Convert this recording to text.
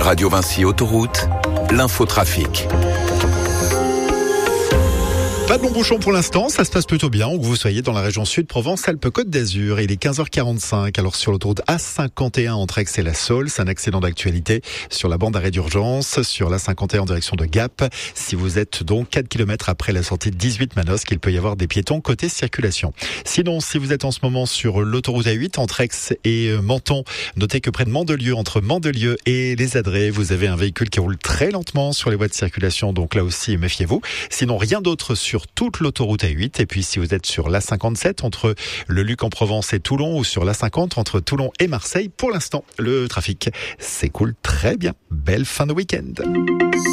Radio Vinci Autoroute, l'infotrafic. Pas de long bouchon pour l'instant, ça se passe plutôt bien, où que vous soyez dans la région sud Provence-Alpes-Côte d'Azur. Il est 15h45, alors sur l'autoroute A51 entre Aix et La Saule, c'est un accident d'actualité sur la bande d'arrêt d'urgence, sur l'A51 en direction de Gap. Si vous êtes donc 4 km après la sortie de 18 Manosque, il peut y avoir des piétons côté circulation. Sinon, si vous êtes en ce moment sur l'autoroute A8 entre Aix et Menton, notez que près de Mandelieu, entre Mandelieu et les Adrets, vous avez un véhicule qui roule très lentement sur les voies de circulation, donc là aussi méfiez-vous. Sinon, rien d'autre sur toute l'autoroute A8. Et puis si vous êtes sur l'A57 entre le Luc en Provence et Toulon, ou sur l'A50 entre Toulon et Marseille, pour l'instant le trafic s'écoule très bien. Belle fin de week-end.